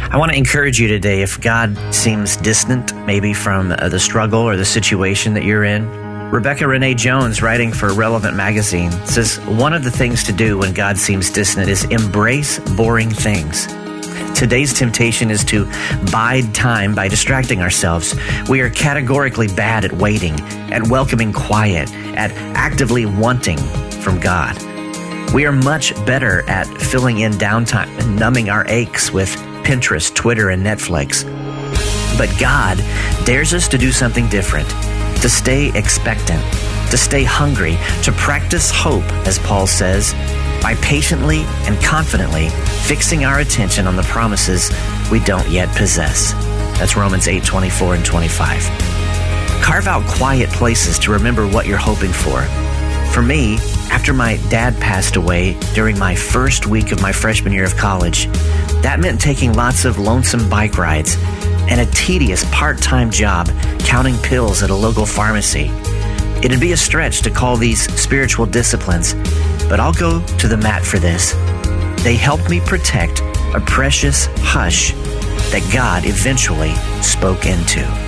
I want to encourage you today, if God seems distant, maybe from the struggle or the situation that you're in. Rebecca Renee Jones, writing for Relevant Magazine, says one of the things to do when God seems distant is embrace boring things. Today's temptation is to bide time by distracting ourselves. We are categorically bad at waiting, at welcoming quiet, at actively wanting from God. We are much better at filling in downtime and numbing our aches with Pinterest, Twitter, and Netflix. But God dares us to do something different, to stay expectant, to stay hungry, to practice hope, as Paul says, by patiently and confidently fixing our attention on the promises we don't yet possess. That's Romans 8:24 and 25. Carve out quiet places to remember what you're hoping for. For me, after my dad passed away during my first week of my freshman year of college, that meant taking lots of lonesome bike rides and a tedious part-time job counting pills at a local pharmacy. It'd be a stretch to call these spiritual disciplines, but I'll go to the mat for this. They helped me protect a precious hush that God eventually spoke into.